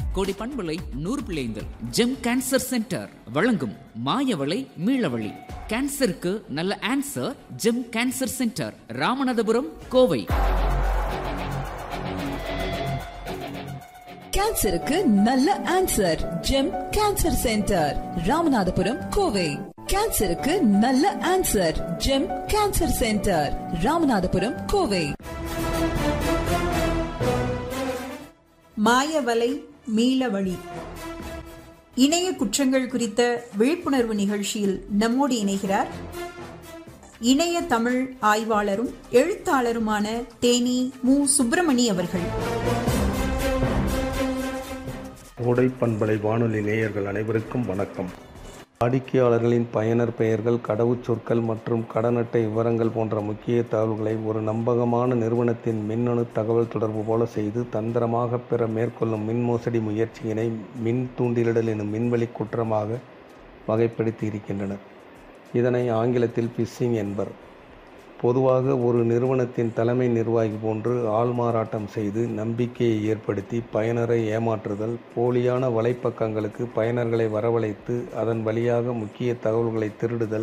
கோடி பண்பலை 100.5 GeM cancer centre வழங்கும் மாயவளை மீளவழி. கேன்சருக்கு நல்ல answer GeM cancer centre, Ramanathapuram, Kovai. கேன்சருக்கு நல்ல answer GeM cancer centre, Ramanathapuram, Kovai. கேன்சருக்கு நல்ல answer GeM cancer centre, Ramanathapuram, Kovai. மாயவலை மீளவழி இணைய குற்றங்கள் குறித்த விழிப்புணர்வு நிகழ்ச்சியில் நம்மோடு இணைகிறார் இணைய தமிழ் ஆய்வாளரும் எழுத்தாளருமான தேனி மு. சுப்பிரமணி அவர்கள். கோடை பண்பலை வானொலி நேயர்கள் அனைவருக்கும் வணக்கம். வாடிக்கையாளர்களின் பயனர் பெயர்கள், கடவுச்சொற்கள் மற்றும் கடன் அட்டை விவரங்கள் போன்ற முக்கிய தகவல்களை ஒரு நம்பகமான நிறுவனத்தின் மின்னணு தகவல் தொடர்பு போல செய்து தந்திரமாக பெற மேற்கொள்ளும் மின் மோசடி முயற்சியினை மின் தூண்டிலிடல் எனும் மின்வெளி குற்றமாக வகைப்படுத்தி இருக்கின்றனர். இதனை ஆங்கிலத்தில் பிஷிங் என்பர். பொதுவாக ஒரு நிறுவனத்தின் தலைமை நிர்வாகி போன்று ஆள்மாறாட்டம் செய்து நம்பிக்கையை ஏற்படுத்தி பயனரை ஏமாற்றுதல், போலியான வலைப்பக்கங்களுக்கு பயனர்களை வரவழைத்து அதன் வழியாக முக்கிய தகவல்களை திருடுதல்,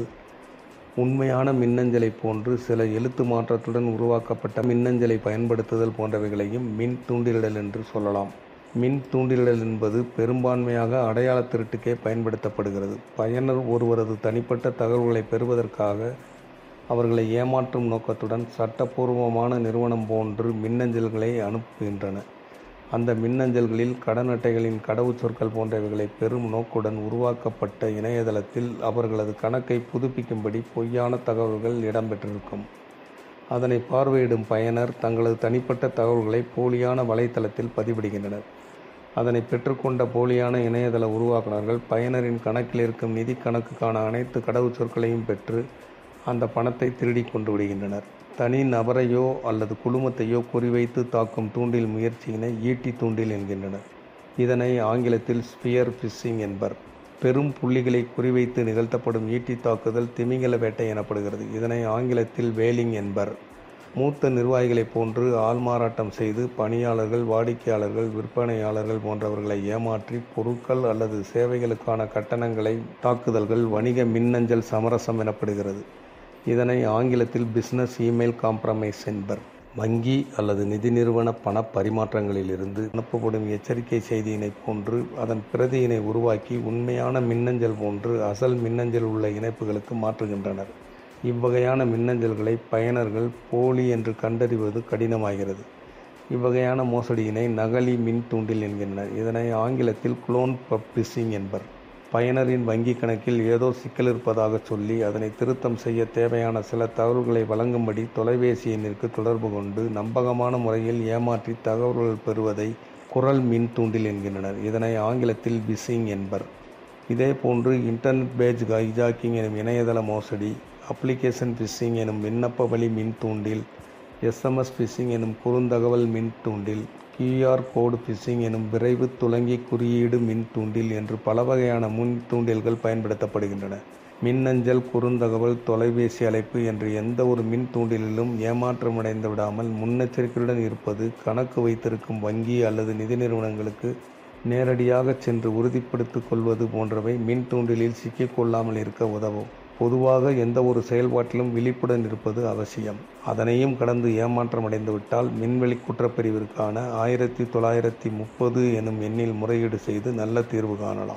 உண்மையான மின்னஞ்சலை போன்று சில எழுத்து மாற்றத்துடன் உருவாக்கப்பட்ட மின்னஞ்சலை பயன்படுத்துதல் போன்றவைகளையும் மின் தூண்டிலிடல் என்று சொல்லலாம். மின் தூண்டிலிடல் என்பது பெரும்பான்மையாக அடையாள திருட்டுக்கே பயன்படுத்தப்படுகிறது. பயனர் ஒருவரது தனிப்பட்ட தகவல்களை பெறுவதற்காக அவர்களை ஏமாற்றும் நோக்கத்துடன் சட்டப்பூர்வமான நிறுவனம் போன்று மின்னஞ்சல்களை அனுப்புகின்றன. அந்த மின்னஞ்சல்களில் கடன் அட்டைகளின் கடவுச்சொற்கள் போன்றவைகளை பெறும் நோக்குடன் உருவாக்கப்பட்ட இணையதளத்தில் அவர்களது கணக்கை புதுப்பிக்கும்படி பொய்யான தகவல்கள் இடம்பெற்றிருக்கும். அதனை பார்வையிடும் பயனர் தங்களது தனிப்பட்ட தகவல்களை போலியான வலைத்தளத்தில் பதிவிடுகின்றனர். அதனை பெற்றுக்கொண்ட போலியான இணையதள உருவாக்குநர்கள் பயனரின் கணக்கில் இருக்கும் நிதி கணக்குக்கான அனைத்து கடவுச்சொற்களையும் பெற்று அந்த பணத்தை திருடி கொண்டு விடுகின்றனர். தனி நபரையோ அல்லது குழுமத்தையோ குறிவைத்து தாக்கும் தூண்டில் முயற்சியினை ஈட்டி தூண்டில் என்கின்றனர். இதனை ஆங்கிலத்தில் ஸ்பியர் பிஷிங் என்பர். பெரும் புள்ளிகளை குறிவைத்து நிகழ்த்தப்படும் ஈட்டி தாக்குதல் திமிங்கல வேட்டை எனப்படுகிறது. இதனை ஆங்கிலத்தில் வேலிங் என்பர். மூத்த நிர்வாகிகளைப் போன்று ஆள்மாறாட்டம் செய்து பணியாளர்கள், வாடிக்கையாளர்கள், விற்பனையாளர்கள் போன்றவர்களை ஏமாற்றி பொருட்கள் அல்லது சேவைகளுக்கான கட்டணங்களை தாக்குதல்கள் வணிக மின்னஞ்சல் சமரசம் எனப்படுகிறது. இதனை ஆங்கிலத்தில் பிசினஸ் இமெயில் காம்ப்ரமைஸ் என்பர். வங்கி அல்லது நிதி நிறுவன பண பரிமாற்றங்களிலிருந்து அனுப்பப்படும் எச்சரிக்கை செய்தியினை போன்று அதன் பிரதியினை உருவாக்கி உண்மையான மின்னஞ்சல் போன்று அசல் மின்னஞ்சல் உள்ள இணைப்புகளுக்கு மாற்றுகின்றனர். இவ்வகையான மின்னஞ்சல்களை பயனர்கள் போலி என்று கண்டறிவது கடினமாகிறது. இவ்வகையான மோசடியினை நகலி மின் தூண்டில் என்கின்றனர். இதனை ஆங்கிலத்தில் குளோன் பிஷிங் என்பர். பயனரின் வங்கி கணக்கில் ஏதோ சிக்கல் இருப்பதாக சொல்லி அதனை திருத்தம் செய்ய தேவையான சில தகவல்களை வழங்கும்படி தொலைபேசி எண்ணிற்கு தொடர்பு கொண்டு நம்பகமான முறையில் ஏமாற்றி தகவல்கள் பெறுவதை குரல் மின் தூண்டில் என்கின்றனர். இதனை ஆங்கிலத்தில் பிஷிங் என்பர். இதேபோன்று இன்டர்நெட் பேஜ் ஹைஜாக்கிங் எனும் இணையதள மோசடி, அப்ளிகேஷன் பிஷிங் எனும் விண்ணப்ப வழி மின் தூண்டில், SMS பிஷிங் எனும் குறுந்தகவல் மின் தூண்டில், QR கோடு பிஷிங் எனும் விரைவு துலங்கி குறியீடு மின் தூண்டில் என்று பல வகையான மின் தூண்டில்கள் பயன்படுத்தப்படுகின்றன. மின்னஞ்சல், குறுந்தகவல், தொலைபேசி அழைப்பு என்று எந்த ஒரு மின் தூண்டிலும் ஏமாற்றமடைந்து விடாமல் முன்னெச்சரிக்கையுடன் இருப்பது, கணக்கு வைத்திருக்கும் வங்கி அல்லது நிதி நிறுவனங்களுக்கு நேரடியாக சென்று உறுதிப்படுத்திக் கொள்வது போன்றவை மின் தூண்டிலில் சிக்கிக்கொள்ளாமல் இருக்க உதவும். பொதுவாக எந்த ஒரு செயல்பாட்டிலும் விழிப்புடன் இருப்பது அவசியம். அதனையும் கடந்து ஏமாற்றமடைந்துவிட்டால் மின்வெளி குற்றப்பிரிவிற்கான 1930 எனும் எண்ணில் முறையீடு செய்து நல்ல தீர்வு காணலாம்.